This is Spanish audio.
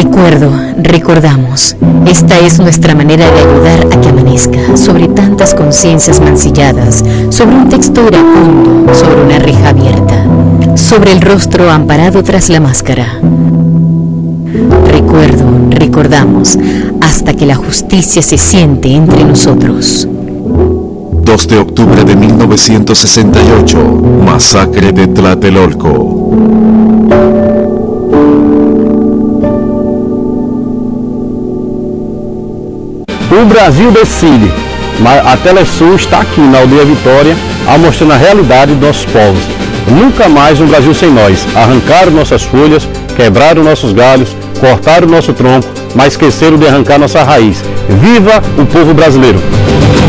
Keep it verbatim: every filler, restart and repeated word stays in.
Recuerdo, recordamos. Esta es nuestra manera de ayudar a que amanezca sobre tantas conciencias mancilladas, sobre un texto iracundo, sobre una reja abierta, sobre el rostro amparado tras la máscara. Recuerdo, recordamos, hasta que la justicia se siente entre nosotros. dos de octubre de mil novecientos sesenta y ocho, masacre de Tlatelolco. O Brasil decide, mas a Telesul está aqui na Aldeia Vitória, mostrando a realidade dos nossos povos. Nunca mais um Brasil sem nós. Arrancaram nossas folhas, quebraram nossos galhos, cortaram nosso tronco, mas esqueceram de arrancar nossa raiz. Viva o povo brasileiro!